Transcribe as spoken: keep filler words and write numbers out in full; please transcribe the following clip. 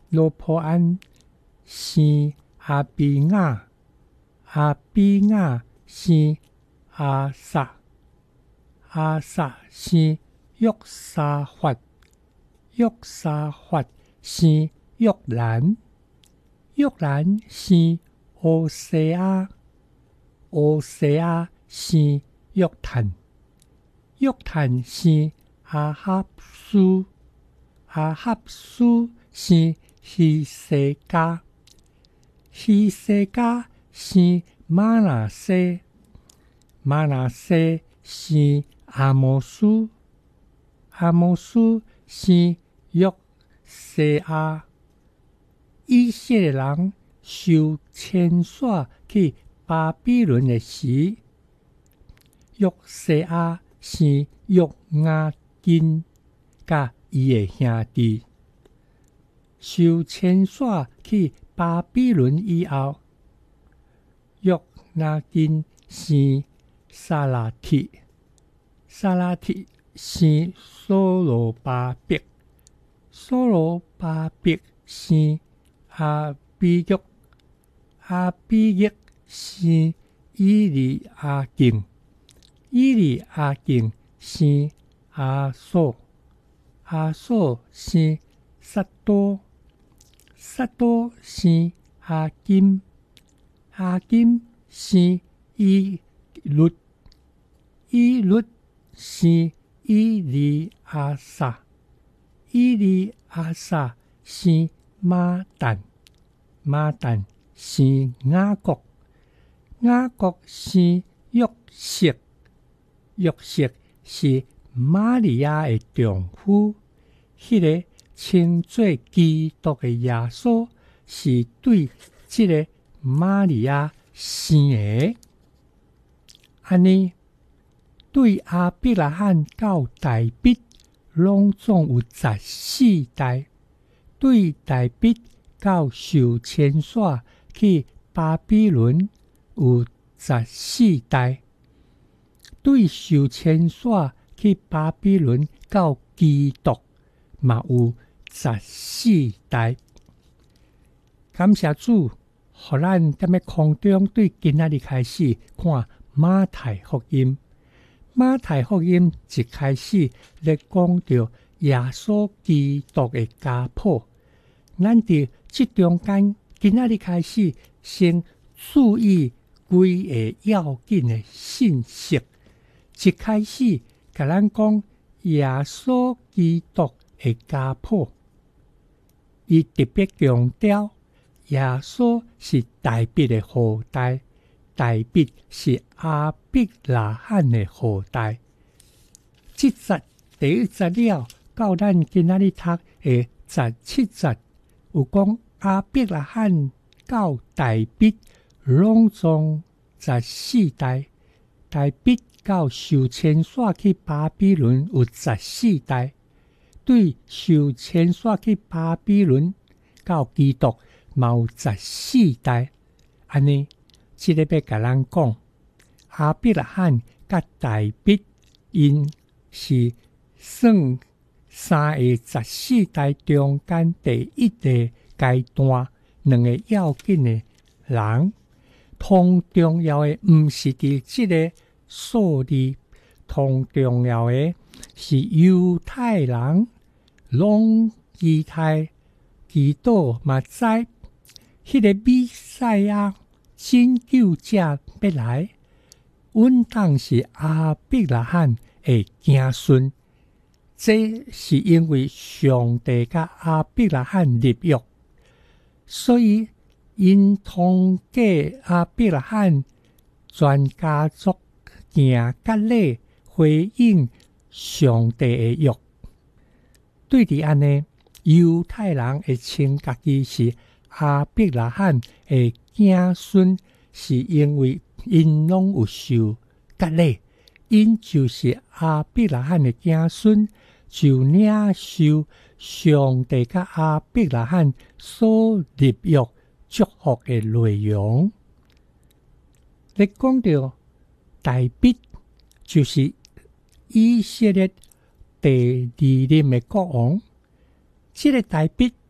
罗波安生阿比亚，阿比亚生阿撒，阿撒生约沙法，约沙法生约兰，约兰生欧西亚，欧西亚生约坦，约坦生阿哈苏，阿哈苏生希西家，希西家生马拿西，马拿西生阿摩斯，阿摩斯生约西亚。以色列人受牵线去巴比伦的时，约西亚生约雅斤甲伊的兄弟。受牵线去巴比伦以后，约雅斤生撒拉铁，撒拉铁生所罗巴伯，所罗巴伯生阿比约，阿比约生以利阿敬，以利阿敬生阿索，阿索生撒多，撒多生阿金，阿金生以律，以律生以利阿撒，以利阿撒生马旦，马旦生雅各，雅各生约瑟，约瑟是玛利亚的丈夫。迄、那个称作基督的耶稣是对这个玛利亚生的。安尼对亚伯拉罕到大卫拢总有十四代，对大卫到受牵线去巴比伦有十四代，对受牵线去巴比伦到基督嘛有十四代。感谢主，互咱踮咧空中对今仔日开始看马太福音。马太福音一开始咧讲到耶稣基督的家谱，咱伫即中间今仔日开始先注意几个要紧的信息。一开始甲咱讲耶稣基督的家谱，伊特别强调耶稣是大卫的后代，大卫是亚伯拉罕的后代。即节第一节了到咱今仔日读的十七节，有讲亚伯拉罕到大卫拢总十四代，大卫到受牵线去巴比伦有十四代，对受牵线去巴比伦到基督嘛有十四代。安尼即个要甲咱讲，亚伯拉罕甲大卫因是算三个十四代中间第一个阶段，两个要紧的人。同重要的毋是伫即个数字，同重要的是犹太人拢期待基督嘛知，迄个弥赛亚拯救者要来，稳当是亚伯拉罕的子孙。这是因为上帝甲亚伯拉罕立约，所以因通过亚伯拉罕全家族行割礼，回应上帝的约。对伫安尼，犹太人会称家己是亚伯拉罕的子孙，是因为因拢有受割礼，因就是亚伯拉罕的子孙，就领受上帝甲亚伯拉罕所立约祝福的内容。你讲到大卫就是以色列第二任的国王，这个大卫